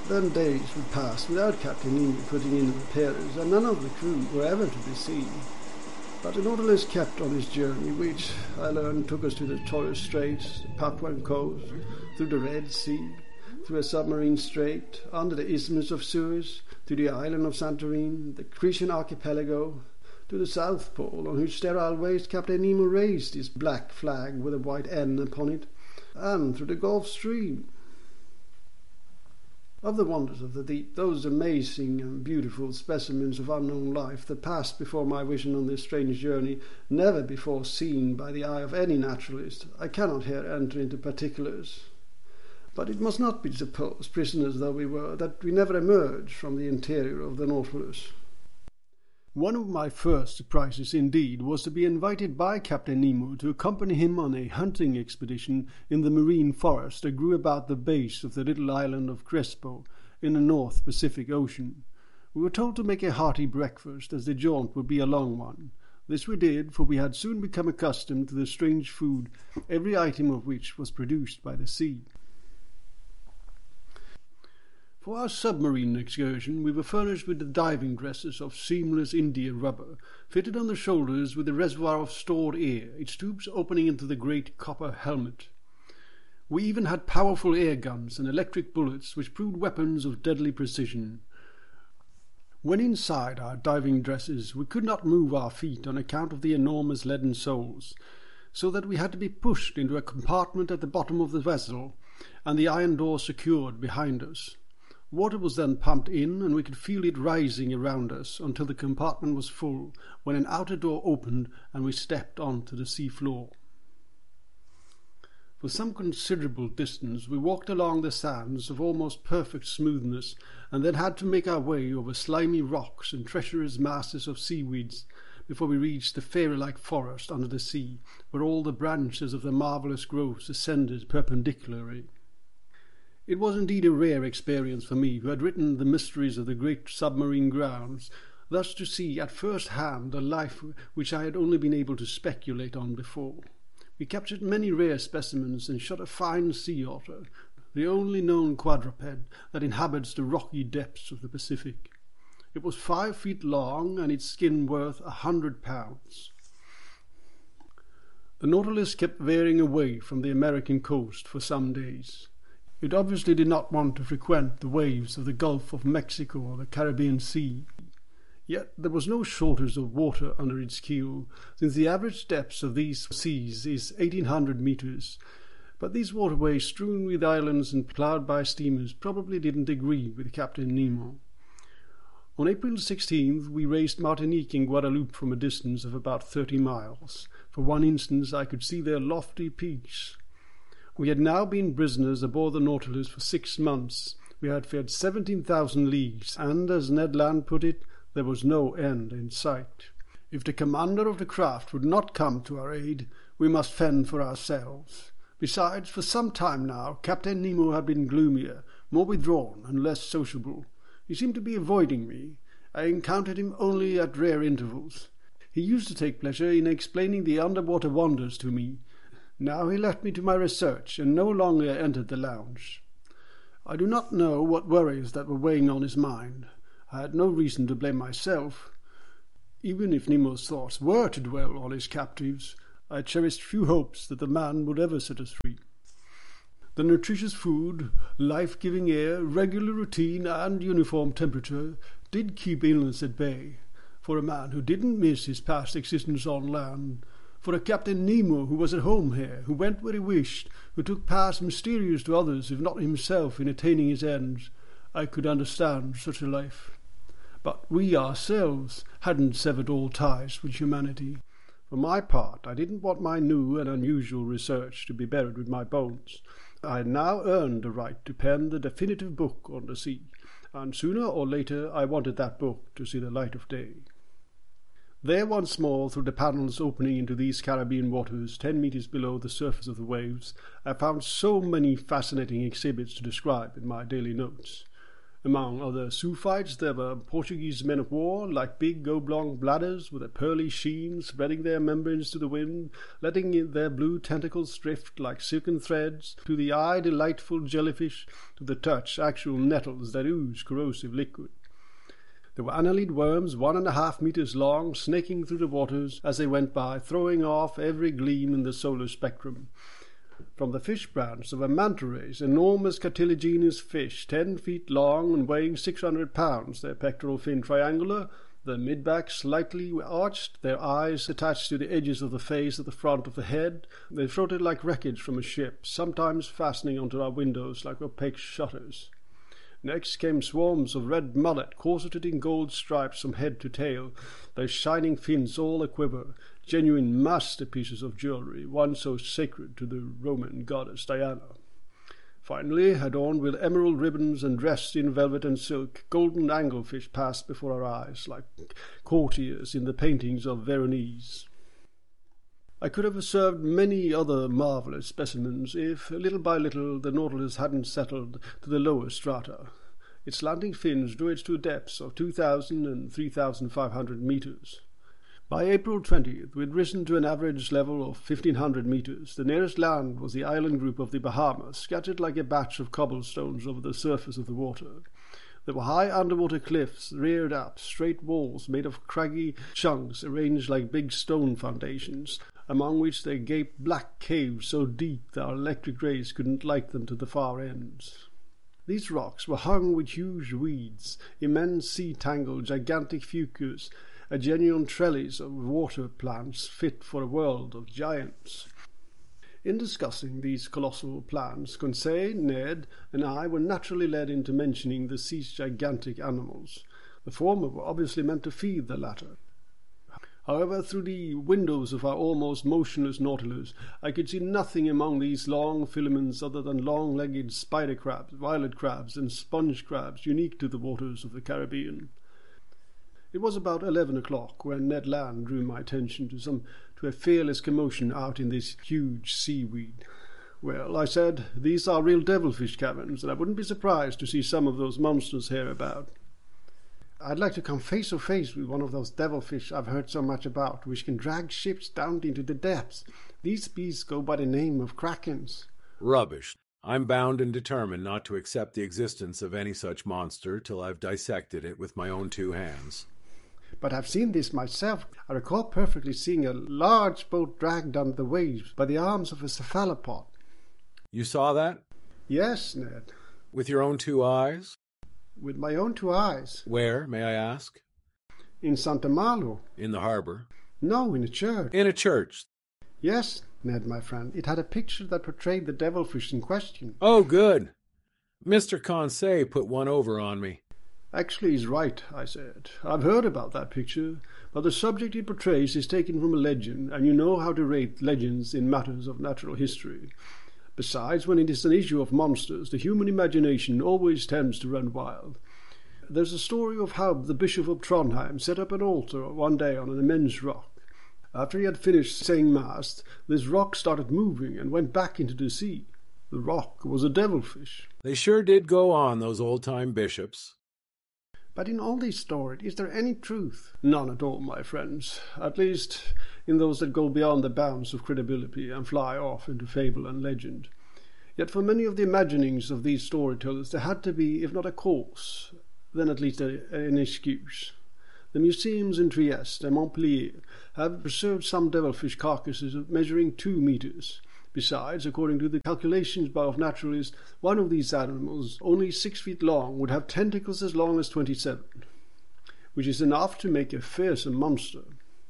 Then days would pass without Captain Nemo putting in the repairs, and none of the crew were ever to be seen. But the Nautilus kept on its journey, which, I learned, took us to the Torres Straits, the Papuan coast, through the Red Sea, through a submarine strait, under the Isthmus of Suez, to the island of Santorin, the Grecian archipelago, to the South Pole, on whose sterile waste Captain Nemo raised his black flag with a white N upon it, and through the Gulf Stream. Of the wonders of the deep, those amazing and beautiful specimens of unknown life that passed before my vision on this strange journey, never before seen by the eye of any naturalist, I cannot here enter into particulars. But it must not be supposed, prisoners though we were, that we never emerged from the interior of the Nautilus. One of my first surprises, indeed, was to be invited by Captain Nemo to accompany him on a hunting expedition in the marine forest that grew about the base of the little island of Crespo in the North Pacific Ocean. We were told to make a hearty breakfast, as the jaunt would be a long one. This we did, for we had soon become accustomed to the strange food, every item of which was produced by the sea. For our submarine excursion we were furnished with the diving dresses of seamless India rubber, fitted on the shoulders with a reservoir of stored air, its tubes opening into the great copper helmet. We even had powerful air guns and electric bullets, which proved weapons of deadly precision. When inside our diving dresses we could not move our feet on account of the enormous leaden soles, so that we had to be pushed into a compartment at the bottom of the vessel, and the iron door secured behind us. Water was then pumped in, and we could feel it rising around us until the compartment was full, when an outer door opened and we stepped onto the sea floor. For some considerable distance we walked along the sands of almost perfect smoothness, and then had to make our way over slimy rocks and treacherous masses of seaweeds before we reached the fairy-like forest under the sea, where all the branches of the marvellous growths ascended perpendicularly. It was indeed a rare experience for me, who had written the mysteries of the great submarine grounds, thus to see at first hand a life which I had only been able to speculate on before. We captured many rare specimens and shot a fine sea otter, the only known quadruped that inhabits the rocky depths of the Pacific. It was 5 feet long, and its skin worth 100 pounds. The Nautilus kept veering away from the American coast for some days. It obviously did not want to frequent the waves of the Gulf of Mexico or the Caribbean Sea. Yet there was no shortage of water under its keel, since the average depth of these seas is 1,800 meters. But these waterways, strewn with islands and ploughed by steamers, probably didn't agree with Captain Nemo. On April 16th we raced Martinique and Guadeloupe from a distance of about 30 miles. For one instance I could see their lofty peaks. We had now been prisoners aboard the Nautilus for 6 months. We had fared 17,000 leagues, and, as Ned Land put it, there was no end in sight. If the commander of the craft would not come to our aid, we must fend for ourselves. Besides, for some time now, Captain Nemo had been gloomier, more withdrawn, and less sociable. He seemed to be avoiding me. I encountered him only at rare intervals. He used to take pleasure in explaining the underwater wonders to me. Now he left me to my research, and no longer entered the lounge. I do not know what worries that were weighing on his mind. I had no reason to blame myself. Even if Nemo's thoughts were to dwell on his captives, I cherished few hopes that the man would ever set us free. The nutritious food, life-giving air, regular routine, and uniform temperature did keep illness at bay, for a man who didn't miss his past existence on land, for a Captain Nemo who was at home here, who went where he wished, who took paths mysterious to others, if not himself, in attaining his ends. I could understand such a life. But we ourselves hadn't severed all ties with humanity. For my part, I didn't want my new and unusual research to be buried with my bones. I had now earned the right to pen the definitive book on the sea, and sooner or later I wanted that book to see the light of day. There once more, through the panels opening into these Caribbean waters 10 meters below the surface of the waves, I found so many fascinating exhibits to describe in my daily notes. Among other zoophytes, there were Portuguese men of war, like big oblong bladders with a pearly sheen, spreading their membranes to the wind, letting their blue tentacles drift like silken threads, to the eye delightful jellyfish, to the touch actual nettles that ooze corrosive liquid. There were annelid worms 1.5 meters long, snaking through the waters as they went by, throwing off every gleam in the solar spectrum. From the fish branch there were manta rays, enormous cartilaginous fish, 10 feet long and weighing 600 pounds, their pectoral fin triangular, their mid-back slightly arched, their eyes attached to the edges of the face at the front of the head. They floated like wreckage from a ship, sometimes fastening onto our windows like opaque shutters. Next came swarms of red mullet, corseted in gold stripes from head to tail, their shining fins all a-quiver, genuine masterpieces of jewellery, one so sacred to the Roman goddess Diana. Finally, adorned with emerald ribbons and dressed in velvet and silk, golden anglefish passed before our eyes, like courtiers in the paintings of Veronese. I could have observed many other marvellous specimens if, little by little, the Nautilus hadn't settled to the lower strata. Its slanting fins drew it to depths of 2,000 and 3,500 meters. By April 20th, we had risen to an average level of 1,500 meters. The nearest land was the island group of the Bahamas, scattered like a batch of cobblestones over the surface of the water. There were high underwater cliffs reared up, straight walls made of craggy chunks arranged like big stone foundations, among which there gaped black caves so deep that our electric rays couldn't light them to the far ends. These rocks were hung with huge weeds, immense sea-tangled gigantic fucus, a genuine trellis of water plants fit for a world of giants. In discussing these colossal plants, Conseil, Ned, and I were naturally led into mentioning the sea's gigantic animals. The former were obviously meant to feed the latter. However, through the windows of our almost motionless Nautilus, I could see nothing among these long filaments other than long-legged spider crabs, violet crabs, and sponge crabs unique to the waters of the Caribbean. It was about 11 o'clock when Ned Land drew my attention to a fearless commotion out in this huge seaweed. "Well," I said, "these are real devilfish caverns, and I wouldn't be surprised to see some of those monsters here about." "I'd like to come face to face with one of those devilfish I've heard so much about, which can drag ships down into the depths. These beasts go by the name of krakens." "Rubbish. I'm bound and determined not to accept the existence of any such monster till I've dissected it with my own 2 hands. "But I've seen this myself. I recall perfectly seeing a large boat dragged under the waves by the arms of a cephalopod." "You saw that?" "Yes, Ned." "With your own 2 eyes?" "With my own 2 eyes." "Where, may I ask?" "In Santa Malo." "In the harbor?" "No, in a church." "In a church?" "Yes, Ned, my friend. It had a picture that portrayed the devilfish in question." "Oh, good. Mr. Conseil put one over on me." "Actually, he's right," I said. "I've heard about that picture, but the subject it portrays is taken from a legend, and you know how to rate legends in matters of natural history. Besides, when it is an issue of monsters, the human imagination always tends to run wild. There's a story of how the Bishop of Trondheim set up an altar one day on an immense rock. After he had finished saying Mass, this rock started moving and went back into the sea. The rock was a devilfish." "They sure did go on, those old-time bishops." "But in all these stories, is there any truth?" "None at all, my friends. At least in those that go beyond the bounds of credibility and fly off into fable and legend. Yet for many of the imaginings of these storytellers there had to be, if not a cause, then at least an excuse. The museums in Trieste and Montpellier have preserved some devilfish carcasses measuring 2 meters. Besides, according to the calculations of naturalists, one of these animals, only 6 feet long, would have tentacles as long as 27, which is enough to make a fearsome monster.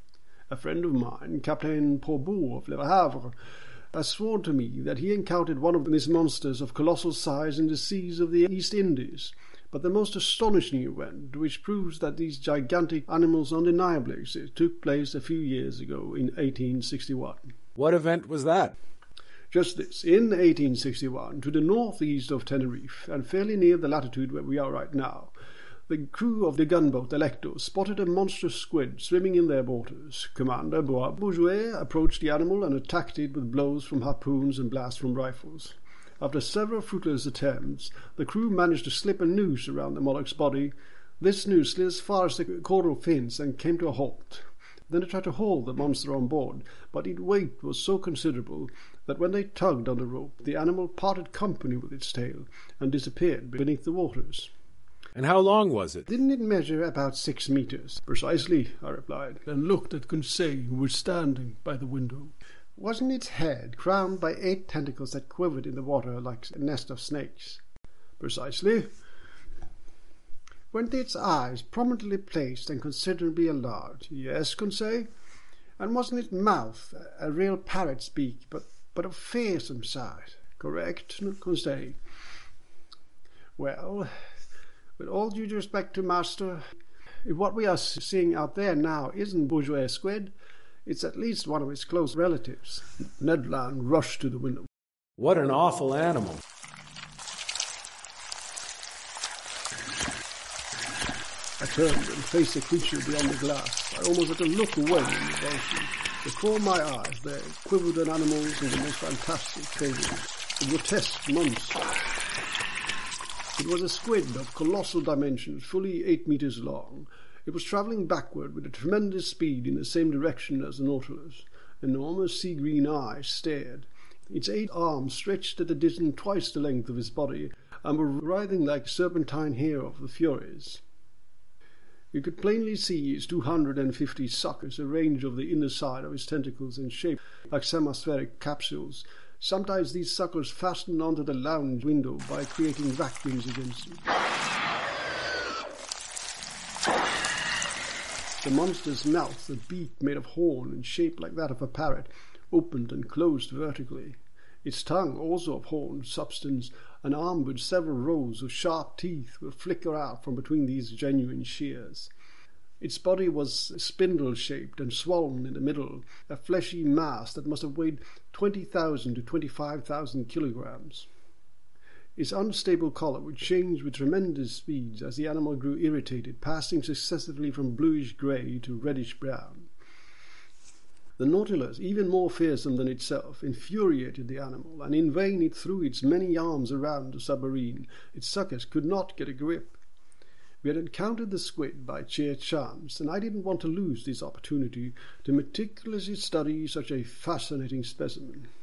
A friend of mine, Captain Pourbout of Le Havre, has sworn to me that he encountered one of these monsters of colossal size in the seas of the East Indies. But the most astonishing event, which proves that these gigantic animals undeniably exist, took place a few years ago in 1861. "What event was that?" "Just this. In 1861, to the northeast of Tenerife, and fairly near the latitude where we are right now, the crew of the gunboat Electo spotted a monstrous squid swimming in their waters. Commander Boisbouet approached the animal and attacked it with blows from harpoons and blasts from rifles. After several fruitless attempts, the crew managed to slip a noose around the mollusk's body. This noose slid as far as the caudal fins and came to a halt. Then they tried to haul the monster on board, but its weight was so considerable that when they tugged on the rope, the animal parted company with its tail and disappeared beneath the waters. And how long was it? Didn't it measure about 6 meters? Precisely, I replied, and looked at Conseil, who was standing by the window. Wasn't its head crowned by 8 tentacles that quivered in the water like a nest of snakes? Precisely. Weren't its eyes prominently placed and considerably enlarged? Yes, Conseil. And wasn't its mouth a real parrot's beak, but of fearsome size? Correct, Conseil. Well, with all due respect to master, if what we are seeing out there now isn't bourgeois squid, it's at least one of its close relatives. Ned Land rushed to the window. What an awful animal. I turned and faced the creature beyond the glass. I almost had to look away in revulsion. Before my eyes there quivered an animal in the most fantastic figures, a grotesque monster. It was a squid of colossal dimensions, fully 8 meters long. It was travelling backward with a tremendous speed in the same direction as the Nautilus. Enormous sea-green eyes stared. Its 8 arms stretched at a distance twice the length of his body and were writhing like serpentine hair of the Furies. You could plainly see his 250 suckers arranged over the inner side of his tentacles in shape like semispheric capsules. Sometimes these suckers fastened onto the lounge window by creating vacuums against it. The monster's mouth, a beak made of horn and shaped like that of a parrot, opened and closed vertically. Its tongue, also of horn substance, and armed with several rows of sharp teeth, would flicker out from between these genuine shears. Its body was spindle-shaped and swollen in the middle, a fleshy mass that must have weighed 20,000 to 25,000 kilograms. Its unstable color would change with tremendous speeds as the animal grew irritated, passing successively from bluish-gray to reddish-brown. The Nautilus, even more fearsome than itself, infuriated the animal, and in vain it threw its many arms around the submarine. Its suckers could not get a grip. We had encountered the squid by sheer chance, and I didn't want to lose this opportunity to meticulously study such a fascinating specimen.